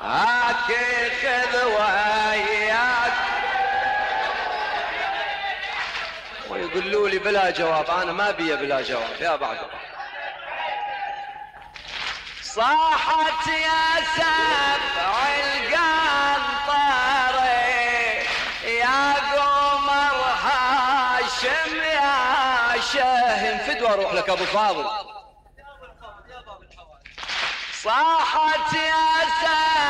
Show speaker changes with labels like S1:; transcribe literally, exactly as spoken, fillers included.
S1: هاك خذ وياك. ويقولوا لي بلا جواب، انا ما بي بلا جواب يا بعد. صاحت يا سبع القنطري يا قمر هاشم يا شاهن فدوى اروح لك ابو فاضل. صاحت يا سبع